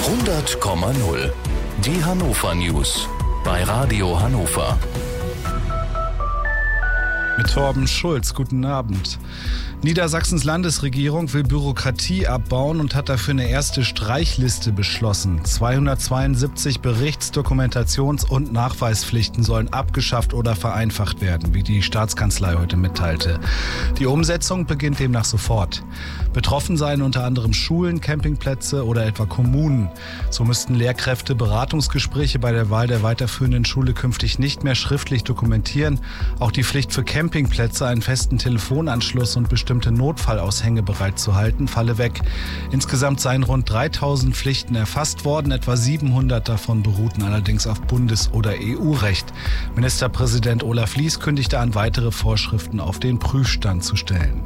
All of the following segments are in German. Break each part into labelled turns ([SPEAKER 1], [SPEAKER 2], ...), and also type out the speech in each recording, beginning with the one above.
[SPEAKER 1] 100,0. Die Hannover News bei Radio Hannover.
[SPEAKER 2] Mit Torben Schulz, guten Abend. Niedersachsens Landesregierung will Bürokratie abbauen und hat dafür eine erste Streichliste beschlossen. 272 Berichts-, Dokumentations- und Nachweispflichten sollen abgeschafft oder vereinfacht werden, wie die Staatskanzlei heute mitteilte. Die Umsetzung beginnt demnach sofort. Betroffen seien unter anderem Schulen, Campingplätze oder etwa Kommunen. So müssten Lehrkräfte Beratungsgespräche bei der Wahl der weiterführenden Schule künftig nicht mehr schriftlich dokumentieren. Auch die Pflicht für Campingplätze, einen festen Telefonanschluss und bestimmte Notfallaushänge bereitzuhalten, falle weg. Insgesamt seien rund 3000 Pflichten erfasst worden, etwa 700 davon beruhten allerdings auf Bundes- oder EU-Recht. Ministerpräsident Olaf Lies kündigte an, weitere Vorschriften auf den Prüfstand zu stellen.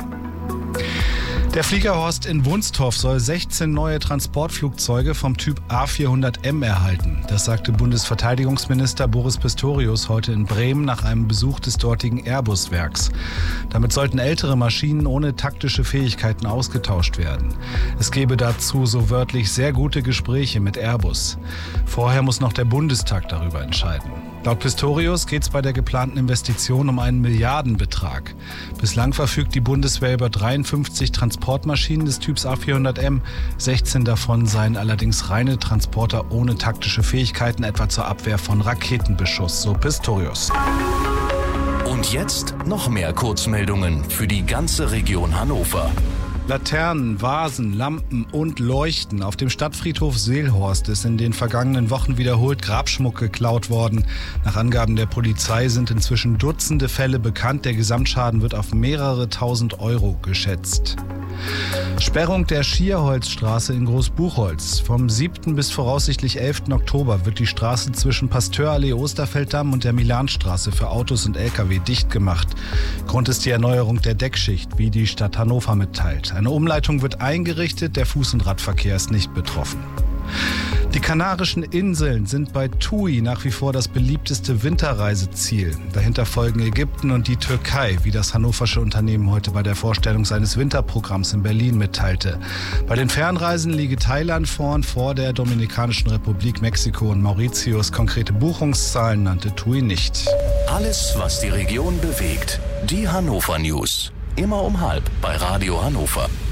[SPEAKER 2] Der Fliegerhorst in Wunstorf soll 16 neue Transportflugzeuge vom Typ A400M erhalten. Das sagte Bundesverteidigungsminister Boris Pistorius heute in Bremen nach einem Besuch des dortigen Airbus-Werks. Damit sollten ältere Maschinen ohne taktische Fähigkeiten ausgetauscht werden. Es gebe dazu so wörtlich sehr gute Gespräche mit Airbus. Vorher muss noch der Bundestag darüber entscheiden. Laut Pistorius geht es bei der geplanten Investition um einen Milliardenbetrag. Bislang verfügt die Bundeswehr über 53 Transportmaschinen des Typs A400M. 16 davon seien allerdings reine Transporter ohne taktische Fähigkeiten, etwa zur Abwehr von Raketenbeschuss, so Pistorius.
[SPEAKER 1] Und jetzt noch mehr Kurzmeldungen für die ganze Region Hannover.
[SPEAKER 2] Laternen, Vasen, Lampen und Leuchten. Auf dem Stadtfriedhof Seelhorst ist in den vergangenen Wochen wiederholt Grabschmuck geklaut worden. Nach Angaben der Polizei sind inzwischen Dutzende Fälle bekannt. Der Gesamtschaden wird auf mehrere tausend Euro geschätzt. Sperrung der Schierholzstraße in Großbuchholz. Vom 7. bis voraussichtlich 11. Oktober wird die Straße zwischen Pasteurallee Osterfelddamm und der Milanstraße für Autos und Lkw dicht gemacht. Grund ist die Erneuerung der Deckschicht, wie die Stadt Hannover mitteilt. Eine Umleitung wird eingerichtet, der Fuß- und Radverkehr ist nicht betroffen. Die Kanarischen Inseln sind bei TUI nach wie vor das beliebteste Winterreiseziel. Dahinter folgen Ägypten und die Türkei, wie das hannoversche Unternehmen heute bei der Vorstellung seines Winterprogramms in Berlin mitteilte. Bei den Fernreisen liege Thailand vorn vor der Dominikanischen Republik, Mexiko und Mauritius. Konkrete Buchungszahlen nannte TUI nicht.
[SPEAKER 1] Alles, was die Region bewegt. Die Hannover News. Immer um 12:30 bei Radio Hannover.